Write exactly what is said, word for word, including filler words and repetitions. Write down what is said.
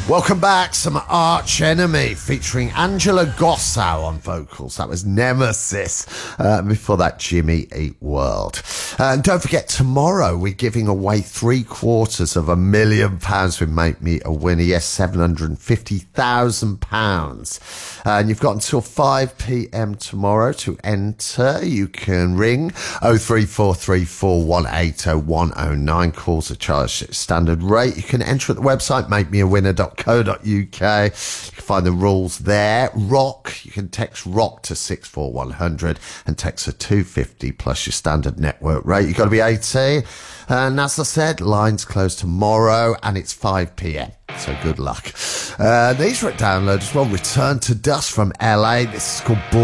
Welcome back. Some Arch Enemy featuring Angela Gossow on vocals. That was Nemesis. Uh, before that, Jimmy Eat World. Uh, and don't forget, tomorrow we're giving away three quarters of a million pounds with Make Me a Winner. Yes, seven hundred fifty thousand pounds. Uh, and you've got until five p.m. tomorrow to enter. You can ring oh three four three four one eight oh one oh nine. Calls are charged at standard rate. You can enter at the website make me a winner dot co dot uk. You can find the rules there. Rock, you can text rock to six four one hundred and text a two fifty plus your standard network rate. You've got to be eighteen. And as I said, lines close tomorrow and it's five p.m. So good luck. Uh, these are at download as well. Return to Dust from L A. This is called Born